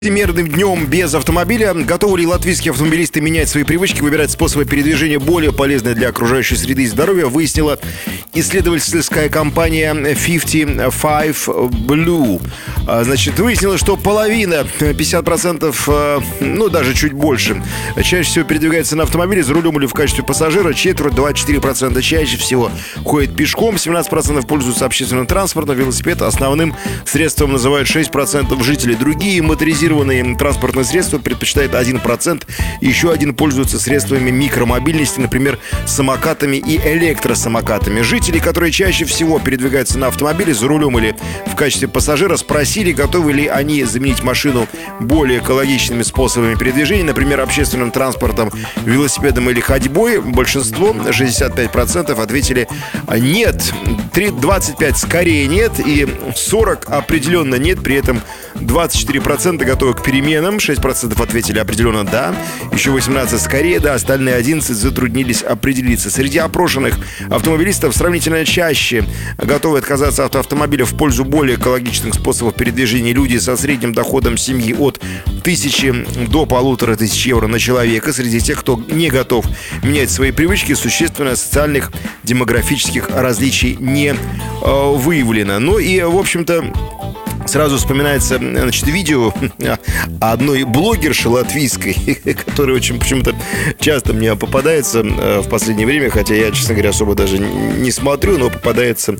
Всемирным днем без автомобиля. Готовы ли латвийские автомобилисты менять свои привычки, выбирать способы передвижения более полезные для окружающей среды и здоровья, выяснила исследовательская компания 55 Blue. Значит, выяснилось, что половина, 50%, ну даже чуть больше, чаще всего передвигается на автомобиле за рулем или в качестве пассажира, четверть, 24% чаще всего ходит пешком, 17% пользуются общественным транспортом, велосипед основным средством называют 6% жителей. Другие моторизированные транспортные средства предпочитает 1%. Еще один пользуются средствами микромобильности, например, самокатами и электросамокатами. Жители, которые чаще всего передвигаются на автомобиле за рулем или в качестве пассажира, спросили, готовы ли они заменить машину более экологичными способами передвижения, например, общественным транспортом, велосипедом или ходьбой. Большинство, 65%, ответили нет, 25% скорее нет и 40% определенно нет. При этом 24% готовы к переменам, 6% ответили определенно да, еще 18% скорее да, остальные 11% затруднились определиться. Среди опрошенных автомобилистов сравнительно чаще готовы отказаться от автомобиля в пользу более экологичных способов передвижения люди со средним доходом семьи от 1000 до 1500 евро на человека. Среди тех, кто не готов менять свои привычки, существенно социальных демографических различий не выявлено. Ну и, в общем-то, сразу вспоминается, значит, видео одной блогерши латвийской, которая очень почему-то часто мне попадается в последнее время, хотя я, честно говоря, особо даже не смотрю, но попадается.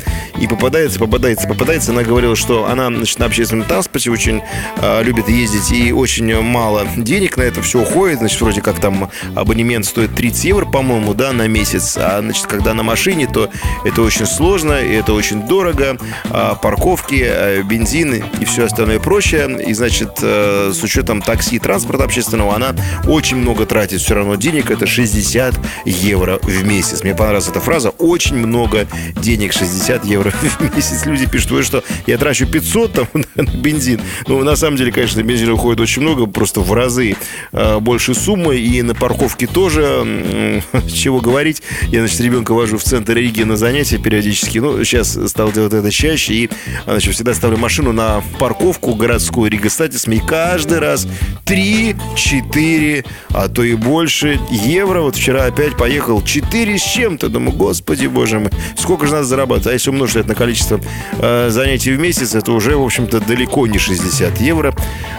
Она говорила, что она, значит, на общественном транспорте очень любит ездить и очень мало денег на это все уходит. Значит, вроде как там абонемент стоит 30 евро, по-моему, да, на месяц. А, значит, когда на машине, то это очень сложно, и это очень дорого. Парковки, бензин и все остальное прочее. И, значит, с учетом такси и транспорта общественного, она очень много тратит все равно денег. Это 60 евро в месяц. Мне понравилась эта фраза. Очень много денег, 60 евро в месяц. Люди пишут, вы что, я трачу 500 там на бензин. Ну, на самом деле, конечно, бензина уходит очень много, просто в разы больше суммы. И на парковке тоже, чего говорить. Я, значит, ребенка вожу в центр Риги на занятия периодически. Ну, сейчас стал делать это чаще. И, значит, всегда ставлю машину на парковку городскую Рига Статис, и каждый раз 3-4, а то и больше евро. Вот вчера опять поехал 4 с чем-то. Думаю, господи, боже мой, сколько же надо зарабатывать? А если умножить это на количество занятий в месяц, это уже, в общем-то, далеко не 60 евро.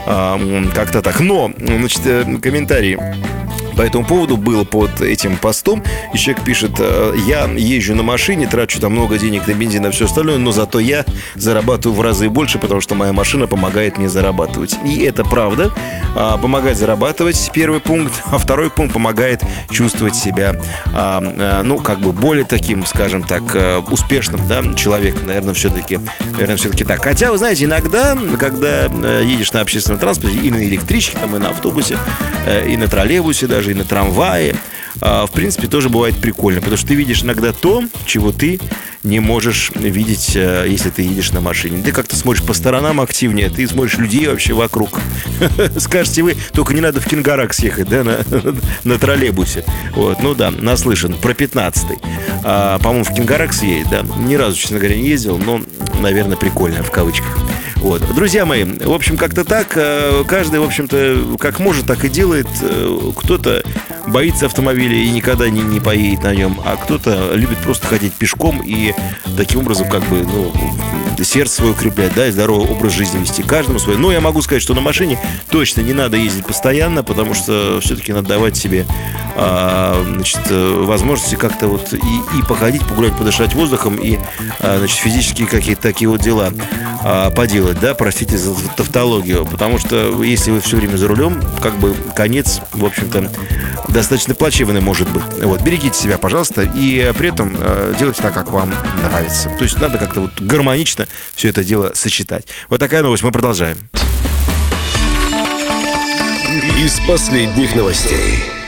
Как-то так. Но, значит, комментарий по этому поводу был под этим постом. И человек пишет: я езжу на машине, трачу там много денег на бензин и все остальное, но зато я зарабатываю в разы больше, потому что моя машина помогает мне зарабатывать. И это правда. Помогает зарабатывать, первый пункт. А второй пункт — помогает чувствовать себя, ну, как бы более таким, скажем так, успешным, да, человеком. Наверное, все-таки так. Хотя, вы знаете, иногда, когда едешь на общественном транспорте, и на электричке, там, и на автобусе, и на троллейбусе даже, и на трамвае, в принципе, тоже бывает прикольно, потому что ты видишь иногда то, чего ты не можешь видеть, если ты едешь на машине. Ты как-то смотришь по сторонам активнее, ты смотришь людей вообще вокруг. Скажете вы, только не надо в Кингаракс ехать, да, на троллейбусе. Вот, ну да, наслышан. Про 15-й. По-моему, в Кингаракс едет, да. Ни разу, честно говоря, не ездил, но, наверное, прикольно, в кавычках. Вот. Друзья мои, в общем, как-то так. Каждый, в общем-то, как может, так и делает. Кто-то боится автомобиля и никогда не поедет на нем, а кто-то любит просто ходить пешком и таким образом, как бы, ну, сердце свое укреплять, да, и здоровый образ жизни вести. Каждому свой. Но я могу сказать, что на машине точно не надо ездить постоянно, потому что все-таки надо давать себе, значит, возможности как-то вот и походить, погулять, подышать воздухом, и, значит, физические какие-то такие вот дела поделать, да, простите за тавтологию, потому что если вы все время за рулем, как бы конец, в общем-то, достаточно плачевный может быть. Вот, берегите себя, пожалуйста, и при этом делайте так, как вам нравится. То есть надо как-то вот гармонично все это дело сочетать. Вот такая новость, мы продолжаем. Из последних новостей.